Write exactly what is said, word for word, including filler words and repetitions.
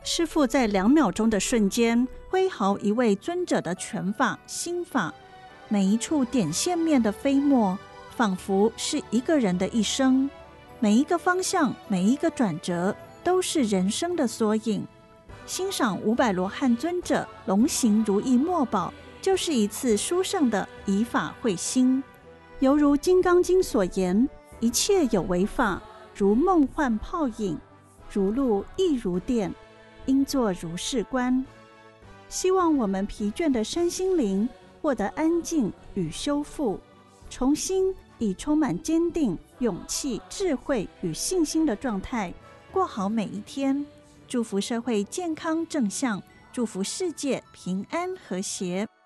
师父在两秒钟的瞬间挥毫一位尊者的拳法心法，每一处点线面的飞沫仿佛是一个人的一生，每一个方向每一个转折都是人生的缩影。欣赏五百罗汉尊者龙行如意墨宝，就是一次殊胜的以法会心。犹如《金刚经》所言，一切有为法，如梦幻泡影，如露亦如电，应作如是观。希望我们疲倦的身心灵获得安静与修复，重新以充满坚定、勇气、智慧与信心的状态过好每一天。祝福社会健康正向，祝福世界平安和谐。